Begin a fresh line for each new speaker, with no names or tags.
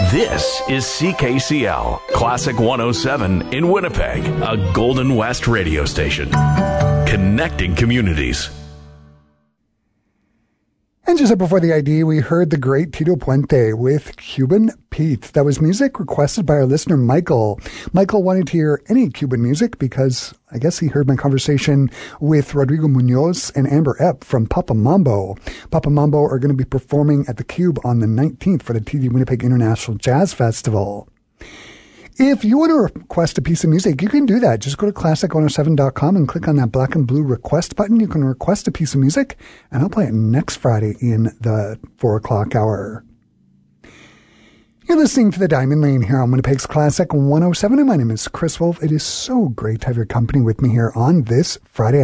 This is CKCL, Classic 107 in Winnipeg, a Golden West radio station. Connecting communities.
And just before the ID, we heard the great Tito Puente with Cuban Pete. That was music requested by our listener, Michael. Michael wanted to hear any Cuban music because I guess he heard my conversation with Rodrigo Munoz and Amber Epp from Papa Mambo. Papa Mambo are going to be performing at the Cube on the 19th for the TD Winnipeg International Jazz Festival. If you want to request a piece of music, you can do that. Just go to classic107.com and click on that black and blue request button. You can request a piece of music, and I'll play it next Friday in the 4 o'clock hour. You're listening to The Diamond Lane here on Winnipeg's Classic 107, and my name is Chris Wolf. It is so great to have your company with me here on this Friday